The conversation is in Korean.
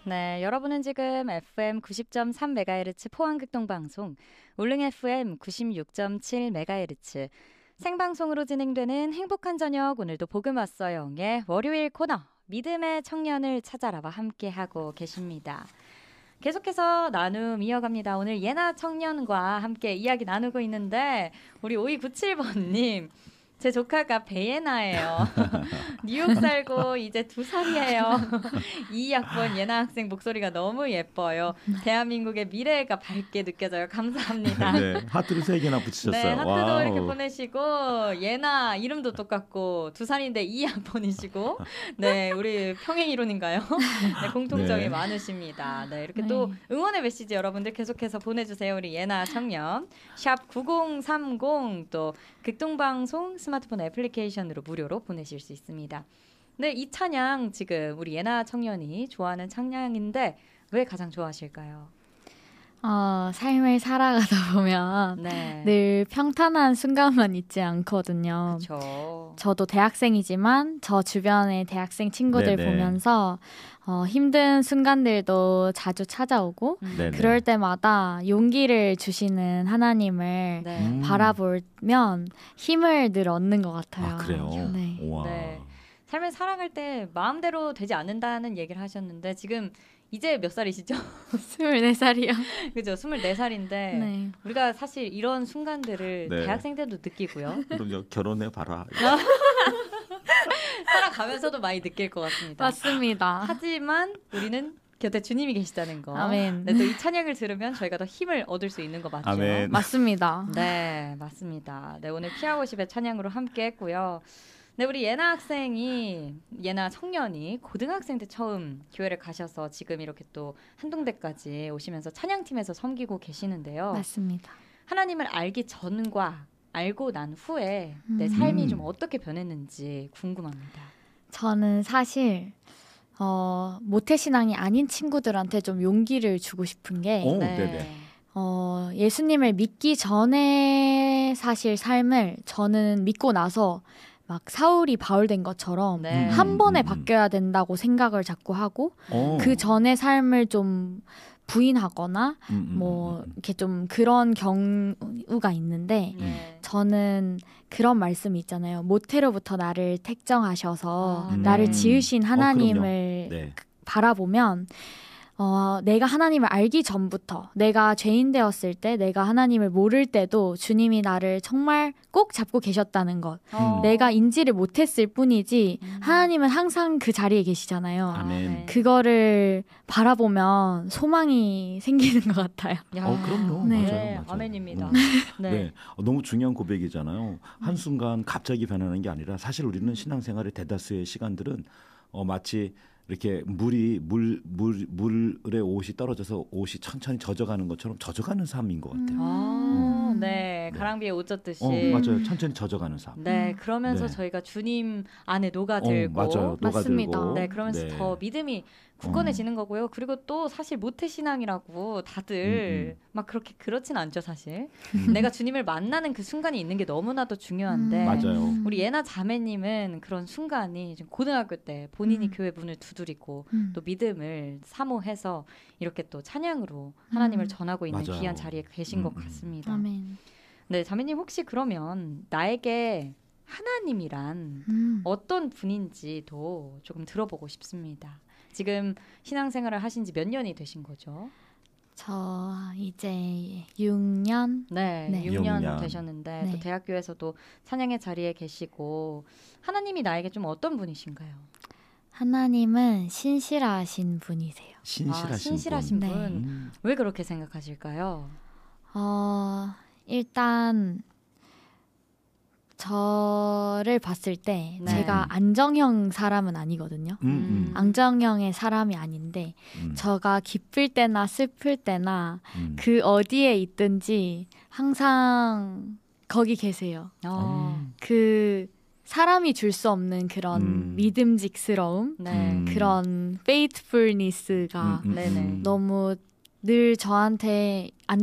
네, 여러분은 지금 FM 90.3MHz 포항극동방송, 울릉 FM 96.7MHz 생방송으로 진행되는 행복한 저녁, 오늘도 복음 왔어요의 월요일 코너 믿음의 청년을 찾아라와 함께하고 계십니다. 계속해서 나눔 이어갑니다. 오늘 예나 청년과 함께 이야기 나누고 있는데 우리 5297번님, 제 조카가 베예나예요. 뉴욕 살고 이제 2살이에요. 2학번 예나 학생 목소리가 너무 예뻐요. 대한민국의 미래가 밝게 느껴져요. 감사합니다. 네, 하트를 3개나 붙이셨어요. 네, 하트도 와우. 이렇게 보내시고 예나 이름도 똑같고 2살인데 2학번이시고 네, 우리 평행 이론인가요? 네, 공통점이 네. 많으십니다. 네, 이렇게 또 응원의 메시지 여러분들 계속해서 보내주세요. 우리 예나 청년 샵 9030 또 극동방송 스마트폰 애플리케이션으로 무료로 보내실 수 있습니다. 네, 이 찬양 지금 우리 예나 청년이 좋아하는 찬양인데 왜 가장 좋아하실까요? 삶을 살아가다 보면 네. 늘 평탄한 순간만 있지 않거든요. 그렇죠. 저도 대학생이지만 저 주변의 대학생 친구들 네네. 보면서 힘든 순간들도 자주 찾아오고 네네. 그럴 때마다 용기를 주시는 하나님을 네. 바라보면 힘을 늘 얻는 것 같아요. 아, 그래요? 네. 우와. 네. 삶을 살아갈 때 마음대로 되지 않는다는 얘기를 하셨는데 지금 이제 몇 살이시죠? 24살이요. 그죠? 24살인데 네. 우리가 사실 이런 순간들을 네. 대학생 때도 느끼고요. 그럼 결혼해봐라. 살아가면서도 많이 느낄 것 같습니다. 맞습니다. 하지만 우리는 곁에 주님이 계시다는 거. 아멘. 네, 또 이 찬양을 들으면 저희가 더 힘을 얻을 수 있는 거 맞죠? 아멘. 맞습니다. 네, 맞습니다. 네, 오늘 피아워십의 찬양으로 함께 했고요. 네, 우리 예나 학생이, 예나 청년이 고등학생 때 처음 교회를 가셔서 지금 이렇게 또 한동대까지 오시면서 찬양팀에서 섬기고 계시는데요. 맞습니다. 하나님을 알기 전과 알고 난 후에 내 삶이 좀 어떻게 변했는지 궁금합니다. 저는 사실 모태신앙이 아닌 친구들한테 좀 용기를 주고 싶은 게 오, 네네. 예수님을 믿기 전에 사실 삶을 저는 믿고 나서 막 사울이 바울된 것처럼 네. 한 번에 바뀌어야 된다고 생각을 자꾸 하고 오. 그 전의 삶을 좀 부인하거나 뭐 이렇게 좀 그런 경우가 있는데 네. 저는 그런 말씀이 있잖아요. 모태로부터 나를 택정하셔서 나를 음. 지으신 하나님을 네. 바라보면 내가 하나님을 알기 전부터 내가 죄인 되었을 때 내가 하나님을 모를 때도 주님이 나를 정말 꼭 잡고 계셨다는 것. 내가 인지를 못했을 뿐이지 하나님은 항상 그 자리에 계시잖아요. 아멘. 네. 그거를 바라보면 소망이 생기는 것 같아요. 야. 그럼요. 네. 맞아요. 아멘입니다. 네. 네. 너무 중요한 고백이잖아요. 한순간 갑자기 변하는 게 아니라 사실 우리는 신앙생활의 대다수의 시간들은 마치 이렇게 물에 옷이 떨어져서 옷이 천천히 젖어가는 것처럼 젖어가는 삶인 것 같아요. 네. 가랑비에 옷 젖듯이. 맞아요. 천천히 젖어가는 삶. 네, 그러면서 네. 저희가 주님 안에 녹아들고 맞아요. 맞습니다. 녹아들고. 네, 그러면서 네. 더 믿음이 굳건해지는 거고요. 그리고 또 사실 모태신앙이라고 다들 막 그렇게 그렇진 않죠, 사실. 내가 주님을 만나는 그 순간이 있는 게 너무나도 중요한데 맞아요. 우리 예나 자매님은 그런 순간이 지금 고등학교 때 본인이 교회 문을 두드리고 또 믿음을 사모해서 이렇게 또 찬양으로 하나님을 전하고 있는 맞아요. 귀한 자리에 계신 것 같습니다. 아멘. 네, 자매님 혹시 그러면 나에게 하나님이란 어떤 분인지도 조금 들어보고 싶습니다. 지금 신앙생활을 하신 지 몇 년이 되신 거죠? 저 이제 6년? 네, 네. 6년 6년. 되셨는데 네. 또 대학교에서도 찬양의 자리에 계시고 하나님이 나에게 좀 어떤 분이신가요? 하나님은 신실하신 분이세요. 신실하신 분. 분. 왜 그렇게 생각하실까요? 일단 저를 봤을 때 네. 제가 안정형 사람은 아니거든요. 안정형의 사람이 아닌데 저가 기쁠 때나 슬플 때나 그 어디에 있든지 항상 거기 계세요. 그 사람이 줄 수 없는 그런 믿음직스러움, 네. 그런 faithfulness가 네네. 너무 늘 저한테